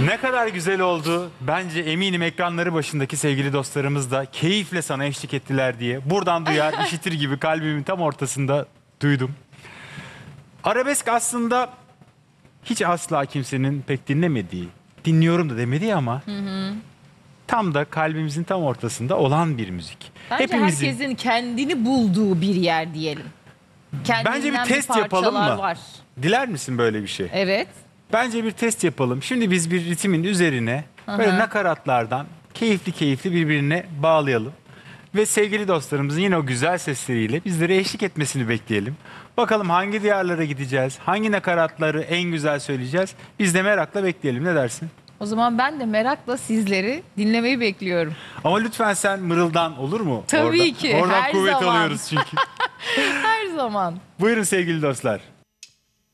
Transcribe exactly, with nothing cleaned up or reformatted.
Ne kadar güzel oldu. Bence eminim ekranları başındaki sevgili dostlarımız da keyifle sana eşlik ettiler diye. Buradan duyar, işitir gibi kalbimin tam ortasında duydum. Arabesk aslında hiç asla kimsenin pek dinlemediği, dinliyorum da demediği ama hı hı. tam da kalbimizin tam ortasında olan bir müzik. Bence Hepimizin, herkesin kendini bulduğu bir yer diyelim. bence bir Kendinden test yapalım parçalar mı? Var. Diler misin böyle bir şey? Evet. Bence bir test yapalım. Şimdi biz bir ritmin üzerine böyle Aha. nakaratlardan keyifli keyifli birbirine bağlayalım. Ve sevgili dostlarımızın yine o güzel sesleriyle bizlere eşlik etmesini bekleyelim. Bakalım hangi diyarlara gideceğiz, hangi nakaratları en güzel söyleyeceğiz. Biz de merakla bekleyelim. Ne dersin? O zaman ben de merakla sizleri dinlemeyi bekliyorum. Ama lütfen sen mırıldan, olur mu? Tabii Oradan- ki, Oradan her kuvvet zaman. alıyoruz çünkü. Her zaman. Buyurun sevgili dostlar.